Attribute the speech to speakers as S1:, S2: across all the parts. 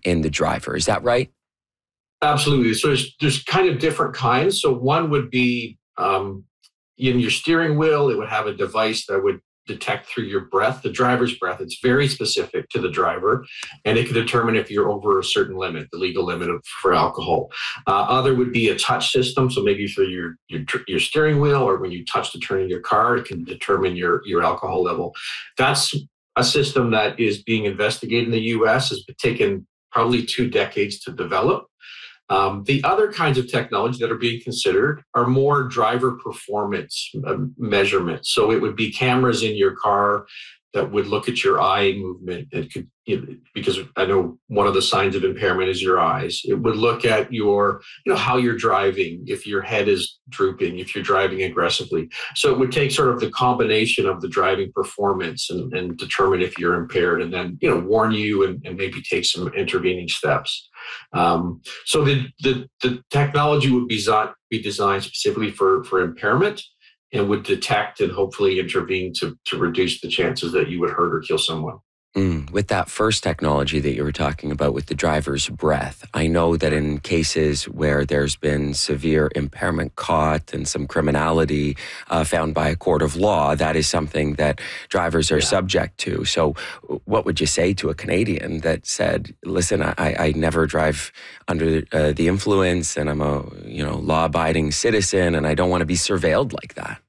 S1: in the driver. Is that right?
S2: Absolutely. So there's kind of different kinds. So one would be in your steering wheel, it would have a device that would detect through your breath, the driver's breath. It's very specific to the driver, and it can determine if you're over a certain limit, the legal limit for alcohol. Other would be a touch system. So maybe for your steering wheel, or when you touch the turn in your car, it can determine your alcohol level. That's a system that is being investigated in the U.S. Has taken probably 2 decades to develop. The other kinds of technology that are being considered are more driver performance measurements. So it would be cameras in your car that would look at your eye movement. It could, because I know one of the signs of impairment is your eyes. It would look at your, how you're driving, if your head is drooping, if you're driving aggressively. So it would take sort of the combination of the driving performance and determine if you're impaired, and then, warn you and maybe take some intervening steps. So the technology would be designed specifically for impairment, and would detect and hopefully intervene to reduce the chances that you would hurt or kill someone.
S1: With that first technology that you were talking about with the driver's breath, I know that in cases where there's been severe impairment caught and some criminality found by a court of law, that is something that drivers are subject to. So what would you say to a Canadian that said, listen, I never drive under the influence, and I'm a law-abiding citizen, and I don't want to be surveilled like that?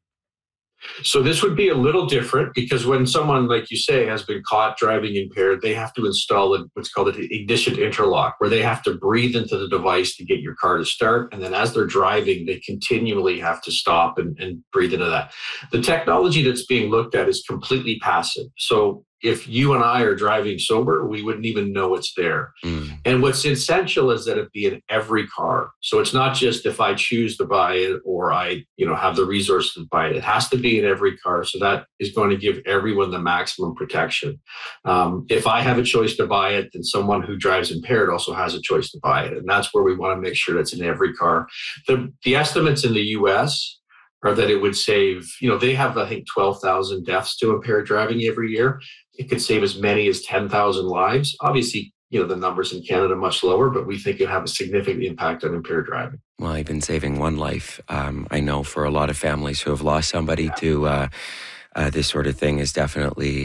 S2: So this would be a little different, because when someone, like you say, has been caught driving impaired, they have to install what's called an ignition interlock, where they have to breathe into the device to get your car to start. And then as they're driving, they continually have to stop and breathe into that. The technology that's being looked at is completely passive. So if you and I are driving sober, we wouldn't even know it's there. And what's essential is that it be in every car. So it's not just if I choose to buy it or I, have the resources to buy it. It has to be in every car. So that is going to give everyone the maximum protection. If I have a choice to buy it, then someone who drives impaired also has a choice to buy it. And that's where we want to make sure that's in every car. The estimates in the U.S. are that it would save, they have, I think, 12,000 deaths to impaired driving every year. It could save as many as 10,000 lives. Obviously, the numbers in Canada are much lower, but we think it have a significant impact on impaired driving.
S1: Well, even saving one life, I know for a lot of families who have lost somebody to this sort of thing is definitely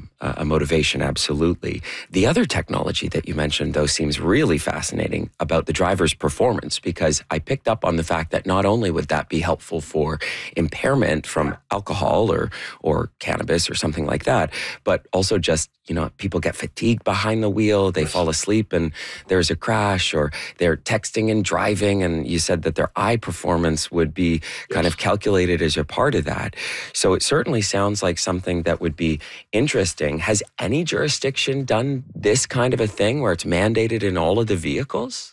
S1: a motivation, absolutely. The other technology that you mentioned, though, seems really fascinating about the driver's performance, because I picked up on the fact that not only would that be helpful for impairment from alcohol or cannabis or something like that, but also just, people get fatigued behind the wheel, they fall asleep and there's a crash, or they're texting and driving, and you said that their eye performance would be kind of calculated as a part of that. So it certainly sounds like something that would be interesting. Has any jurisdiction done this kind of a thing where it's mandated in all of the vehicles?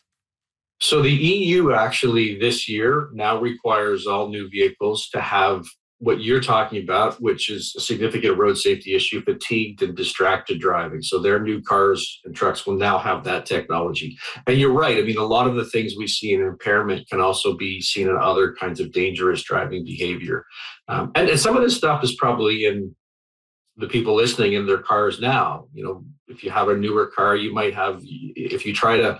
S2: So the EU actually this year now requires all new vehicles to have what you're talking about, which is a significant road safety issue, fatigued and distracted driving. So their new cars and trucks will now have that technology. And you're right. I mean, a lot of the things we see in impairment can also be seen in other kinds of dangerous driving behavior. And some of this stuff is probably in the people listening in their cars now. If you have a newer car, you might have, if you try to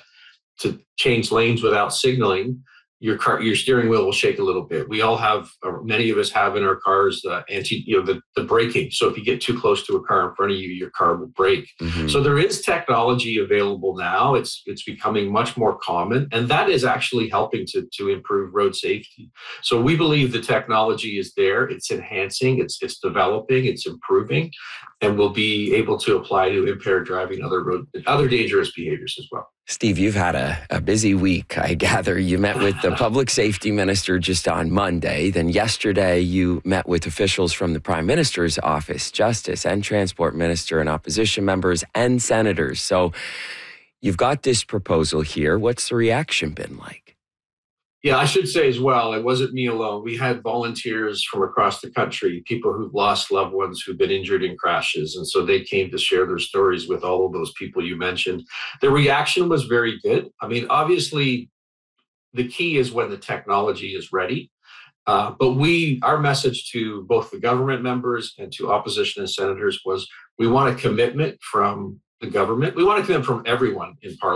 S2: change lanes without signaling, your steering wheel will shake a little bit. We all have, or many of us have in our cars, the braking. So if you get too close to a car in front of you, your car will brake. Mm-hmm. So there is technology available now. It's becoming much more common, and that is actually helping to improve road safety. So we believe the technology is there. It's enhancing. It's developing. It's improving, and will be able to apply to impaired driving, other dangerous behaviors as well.
S1: Steve, you've had a busy week, I gather. You met with the public safety minister just on Monday. Then yesterday, you met with officials from the Prime Minister's office, Justice and Transport Minister, and opposition members and senators. So you've got this proposal here. What's the reaction been like?
S2: Yeah, I should say as well, it wasn't me alone. We had volunteers from across the country, people who've lost loved ones who've been injured in crashes. And so they came to share their stories with all of those people you mentioned. The reaction was very good. I mean, obviously, the key is when the technology is ready. But our message to both the government members and to opposition and senators was, we want a commitment from the government. We want a commitment from everyone in Parliament.